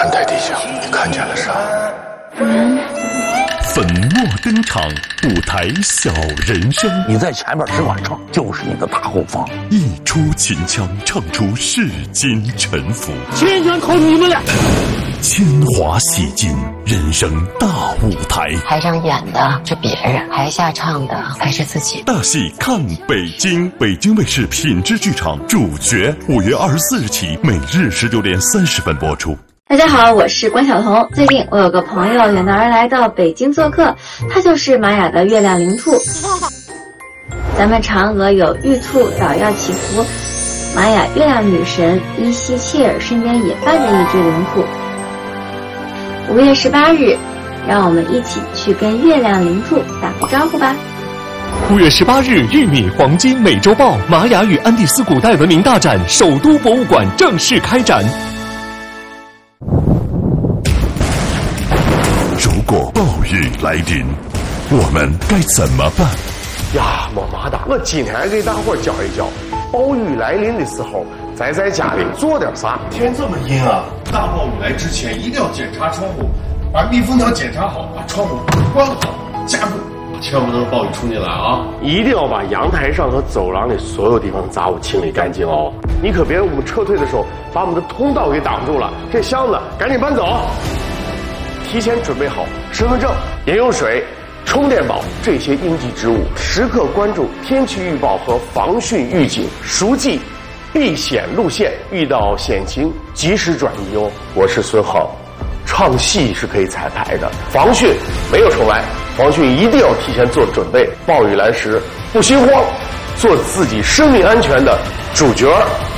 寒台底下，你看见了啥？ 粉墨登场，舞台小人生。 你在前面只管唱，就是你的大后方。 一出秦腔，唱出世间沉浮。 秦腔靠你们了。 铅华写尽人生大舞台。 台上演的是别人，台下唱的还是自己。 大戏看北京，北京卫视品质剧场主角，5月24日起，每日19点30分播出。 大家好，我是关晓彤。最近我有个朋友远道而来到北京做客，他就是玛雅的月亮灵兔。咱们嫦娥有玉兔捣药祈福，玛雅月亮女神伊西切尔身边也伴着一只灵兔。5月18日，让我们一起去跟月亮灵兔打个招呼吧。 5月18日，玉米黄金美洲豹玛雅与安第斯古代文明大展首都博物馆正式开展。 如果暴雨来临，我们该怎么办呀？么妈的，我今天给大伙教一教，暴雨来临的时候，在家里做点啥。 天这么阴啊，大暴雨来之前一定要检查窗户，把密封条检查好，把窗户关好，加固，千万不能暴雨冲进来啊！ 一定要把阳台上和走廊里所有地方的杂物清理干净哦。你可别我们撤退的时候把我们的通道给挡住了。这箱子赶紧搬走。提前准备好身份证、饮用水、充电宝这些应急之物，时刻关注天气预报和防汛预警，熟记避险路线，遇到险情及时转移哦。我是孙浩，唱戏是可以彩排的，防汛没有重来，防汛一定要提前做准备，暴雨来时不心慌，做自己生命安全的主角。